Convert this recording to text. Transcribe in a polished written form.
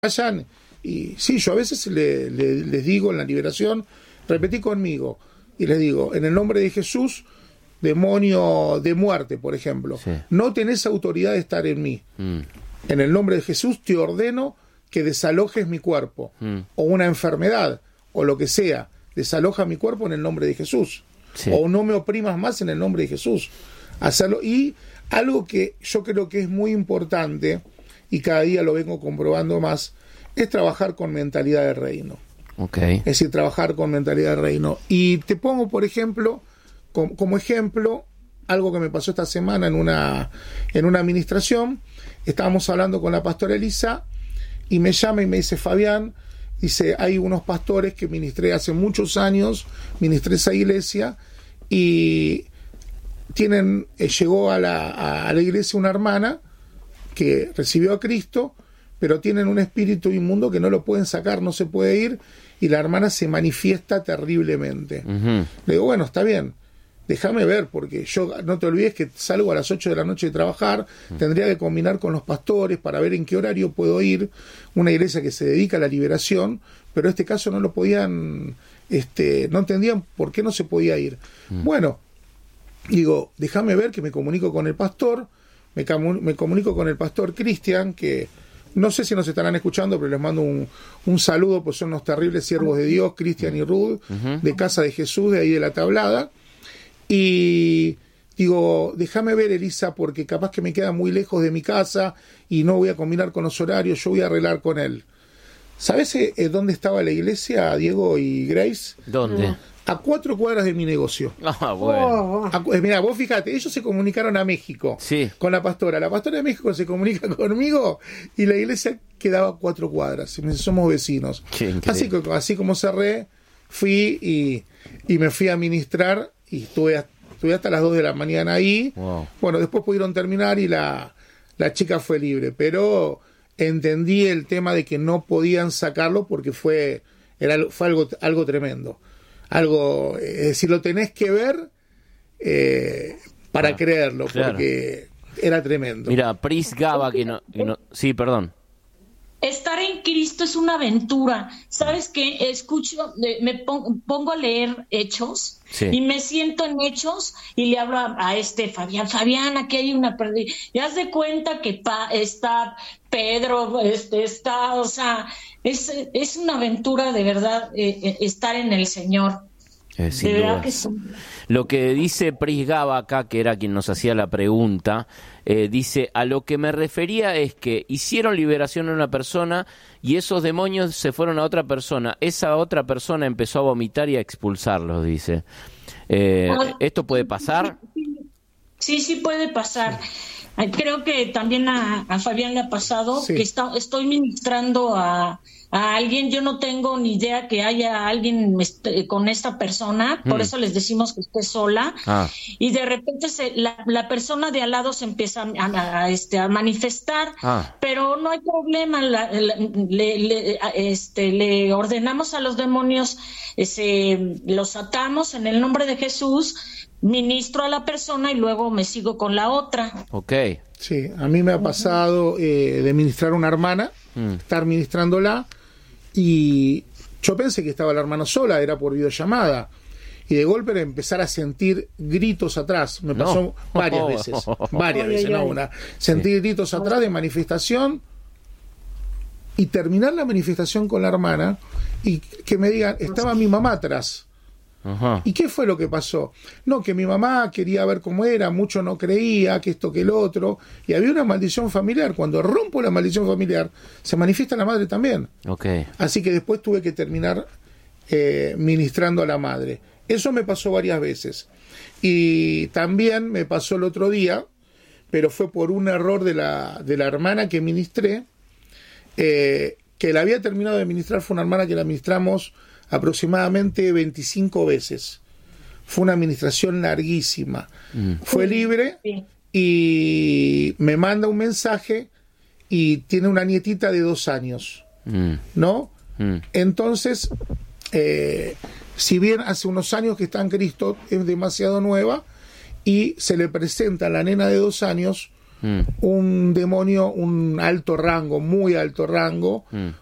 vayan. Y sí, yo a veces les digo en la liberación, repetí conmigo, y les digo, en el nombre de Jesús, demonio de muerte, por ejemplo, sí, no tenés autoridad de estar en mí. En el nombre de Jesús te ordeno que desalojes mi cuerpo, o una enfermedad, o lo que sea, desaloja mi cuerpo en el nombre de Jesús, sí, o no me oprimas más en el nombre de Jesús. Hacerlo. Y algo que yo creo que es muy importante, y cada día lo vengo comprobando más, es trabajar con mentalidad de reino. Okay. Es decir, trabajar con mentalidad de reino. Y te pongo, por ejemplo, como ejemplo, algo que me pasó esta semana en una administración. Estábamos hablando con la pastora Elisa y me llama y me dice, Fabián, dice, hay unos pastores que ministré hace muchos años, ministré esa iglesia, y llegó a la iglesia una hermana que recibió a Cristo, pero tienen un espíritu inmundo que no lo pueden sacar, no se puede ir, y la hermana se manifiesta terriblemente. Le digo, bueno, está bien, déjame ver, porque yo, no te olvides que salgo a las 8 de la noche de trabajar, tendría que combinar con los pastores para ver en qué horario puedo ir, una iglesia que se dedica a la liberación, pero en este caso no lo podían, no entendían por qué no se podía ir. Bueno, digo, déjame ver, que me comunico con el pastor, me comunico con el pastor Cristian, que no sé si nos estarán escuchando, pero les mando un saludo, pues son unos terribles siervos de Dios, Cristian y Ruth, de Casa de Jesús, de ahí de la Tablada. Y digo, déjame ver, Elisa, porque capaz que me queda muy lejos de mi casa y no voy a combinar con los horarios, yo voy a arreglar con él. ¿Sabes dónde estaba la iglesia, Diego y Grace? ¿Dónde? A 4 cuadras de mi negocio. Ah, bueno. Mirá, vos fíjate, ellos se comunicaron a México, sí, con la pastora de México se comunica conmigo, y la iglesia quedaba a 4 cuadras, y me dice, somos vecinos. Así como cerré, fui y me fui a ministrar, y estuve hasta las 2 de la mañana ahí. Wow. Bueno, después pudieron terminar y la chica fue libre, pero entendí el tema de que no podían sacarlo porque fue algo tremendo. Algo, es decir, lo tenés que ver para creerlo, claro, porque era tremendo. Mira, Pris Gaba, que no... Sí, perdón. Estar en Cristo es una aventura. ¿Sabes qué? Escucho, me pongo a leer Hechos, sí, y me siento en Hechos y le hablo a Fabián, aquí hay una pérdida. Y haz de cuenta que está Pedro, está, o sea, es una aventura de verdad estar en el Señor. De verdad que sí. Lo que dice Pris Gaba acá, que era quien nos hacía la pregunta, dice, a lo que me refería es que hicieron liberación en una persona y esos demonios se fueron a otra persona. Esa otra persona empezó a vomitar y a expulsarlos, dice. ¿Esto puede pasar? Sí puede pasar. Creo que también a Fabián le ha pasado, sí, que estoy ministrando a alguien, yo no tengo ni idea que haya alguien con esta persona, por eso les decimos que esté sola, y de repente la persona de al lado se empieza a manifestar, pero no hay problema, le ordenamos a los demonios, los atamos en el nombre de Jesús, ministro a la persona y luego me sigo con la otra. Okay. Sí, a mí me ha pasado de ministrar a una hermana, estar ministrándola, y yo pensé que estaba la hermana sola, era por videollamada, y de golpe empezar a sentir gritos atrás. Me pasó varias veces, no una. Sentir gritos atrás de manifestación, y terminar la manifestación con la hermana, y que me digan, estaba mi mamá atrás. ¿Y qué fue lo que pasó? No, que mi mamá quería ver cómo era, mucho no creía, que esto, que el otro, y había una maldición familiar. Cuando rompo la maldición familiar, se manifiesta la madre también. Okay. Así que después tuve que terminar ministrando a la madre. Eso me pasó varias veces. Y también me pasó el otro día, pero fue por un error de la hermana que ministré, que la había terminado de ministrar. Fue una hermana que la ministramos aproximadamente 25 veces. Fue una administración larguísima. Fue libre, y me manda un mensaje y tiene una nietita de 2 años, ¿no? Entonces, si bien hace unos años que está en Cristo, es demasiado nueva, y se le presenta a la nena de 2 años un demonio, un alto rango, muy alto rango,